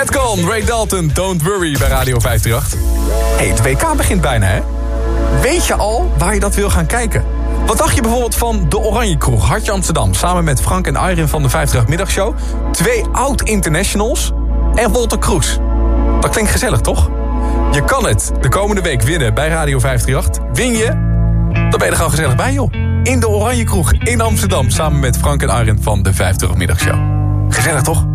Madcon, Ray Dalton, Don't Worry bij Radio 538. Hey, het WK begint bijna, hè? Weet je al waar je dat wil gaan kijken? Wat dacht je bijvoorbeeld van de Oranje Kroeg, Hartje Amsterdam... samen met Frank en Iron van de 538-middagshow... 2 oud-internationals en Wolter Kroes. Dat klinkt gezellig, toch? Je kan het de komende week winnen bij Radio 538. Win je, dan ben je er gewoon gezellig bij, joh. In de Oranje Kroeg in Amsterdam... samen met Frank en Iron van de 538-middagshow. Gezellig, toch?